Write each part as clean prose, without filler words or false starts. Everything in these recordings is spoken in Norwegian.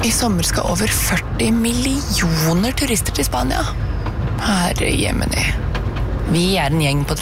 I sommer skal over 40 millioner turister til Spania. Herre jemini. Vi en gjeng på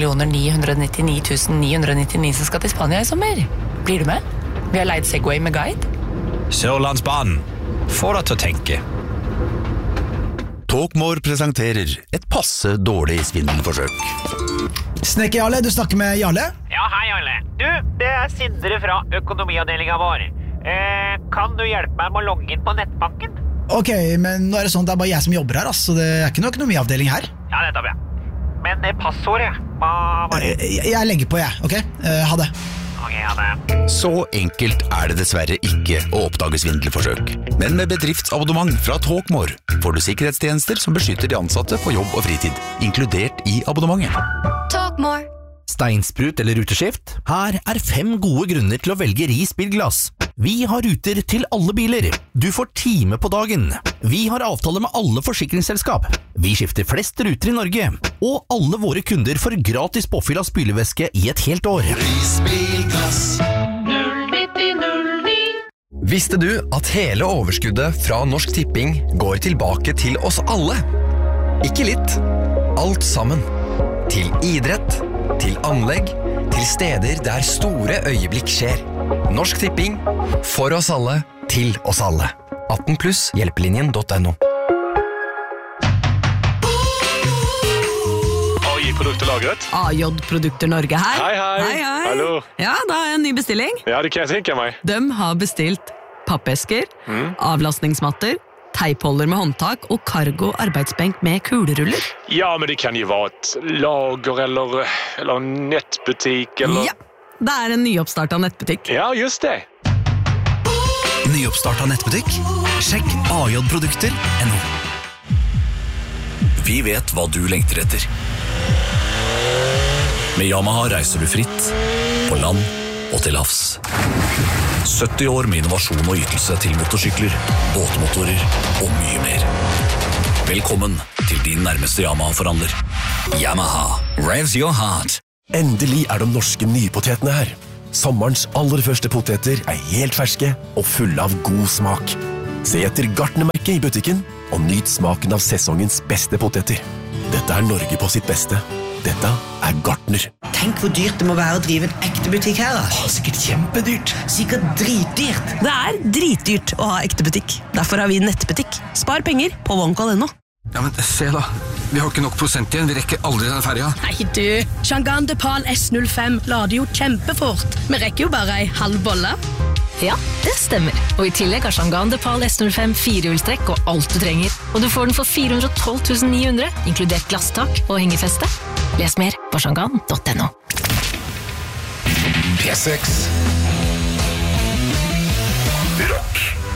39 999 som skal til Spania I sommer. Blir du med? Vi har leid Segway med guide. Sørlandsbanen. Få deg til å tenke. Talkmore presenterer et passe dårlig svindelforsøk. Snekker Jarle, du snakker med Jarle? Ja, hei Jarle. Du, det Sindre fra økonomiavdelingen vår. Kan du hjelpe meg med å logge inn på nettbanken? Ok, men nå det sånn, det bare jeg som jobber her, så det ikke noe økonomiavdeling her. Ja, det bra. Men passordet, hva var det? Jeg legger på, ok? Ha det. Ok, ha det. Så enkelt det dessverre ikke å oppdage svindelforsøk. Men med bedriftsabonnement fra Talkmore får du sikkerhetstjenester som beskytter de ansatte på jobb og fritid, inkludert I abonnementet. Talkmore. Steinsprut eller ruteskift? Her 5 gode grunner til å velge Ris bilglass. Vi har ruter til alle biler. Du får time på dagen. Vi har avtale med alle forsikringsselskap. Vi skifter flest ruter I Norge. Og alle våre kunder får gratis påfyll av spylevæske I et helt år. Ris bilglass 09009. Visste du at hele overskuddet fra Norsk Tipping går tilbake til oss alle? Ikke litt. Alt sammen. Til idrett, til anlegg, til steder der store øyeblikk skjer. Norsk Tipping, for oss alle, til oss alle. 18+ hjelpelinjen.no. AJ-produkter lagret. AJ-produkter Norge her. Hei. Hallo. Ja, da har jeg en ny bestilling. Ja, det kan jeg tenke meg. De har bestilt pappesker, avlastningsmatter, teipholder med håndtak og cargo arbeidsbenk med kuleruller. Ja, men det kan jo være et lager eller nettbutikk eller... Ja, det en nyoppstartet nettbutikk. Ja, just det. Nyoppstartet nettbutikk? Sjekk AJ-produkter.no. Vi vet hva du lengter etter. Med Yamaha reiser du fritt, på land og til havs. 70 år med innovasjon og ytelse til motorsykler, båtmotorer og mye mer. Velkommen til din nærmeste Yamaha-forhandler. Yamaha, raise your heart. Endelig de norske nypotetene her. Sommerens aller første poteter helt ferske og fulle av god smak. Se etter Gartnermerket I butikken og nyt smaken av sesongens beste poteter. Dette Norge på sitt beste. Dette Gartner. Tenk hvor dyrt det må være å drive en ekte butikk her da. Sikkert kjempedyrt. Sikkert dritdyrt. Det dritdyrt å ha ekte butikk. Derfor har vi nettbutikk. Spar penger på OneCall.no. Ja, men se da. Vi har ikke nok prosent igjen. Vi rekker aldri den ferja. Nei du, Chang'an Depal S05 lader jo kjempefort. Vi rekker jo bare en halv bolle. Ja, det stemmer. Og I tillegg har Chang'an Depal S05 firehjulstrekk og alt du trenger. Og du får den for 412 900, inkludert glasstak og hengefeste. Les mer på chang'an.no. P6 Rock